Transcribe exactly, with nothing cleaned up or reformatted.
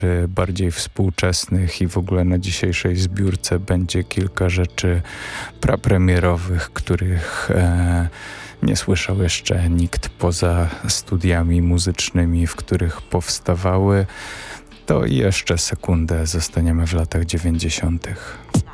bardziej współczesnych i w ogóle na dzisiejszej zbiórce będzie kilka rzeczy prapremierowych, których e, nie słyszał jeszcze nikt poza studiami muzycznymi, w których powstawały. To jeszcze sekundę zostaniemy w latach dziewięćdziesiątych.